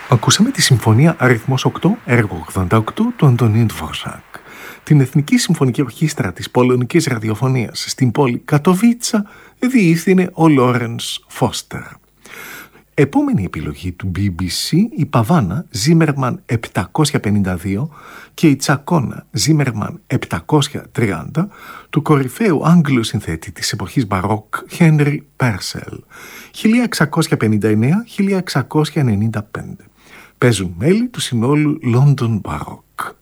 Ακούσαμε τη Συμφωνία αριθμός 8, έργο 88 του Αντωνίν Ντβορζάκ. Την Εθνική Συμφωνική Ορχήστρα της Πολωνικής Ραδιοφωνίας στην πόλη Κατοβίτσα διεύθυνε ο Λόρενς Φώστερ. Επόμενη επιλογή του BBC, η Παβάνα Ζίμερμαν 752 και η Τσακώνα Ζίμερμαν 730 του κορυφαίου Άγγλου συνθέτη της εποχής Μπαρόκ Χένρι Πέρσελ 1659-1695. Παίζουν μέλη του συνόλου London Baroque.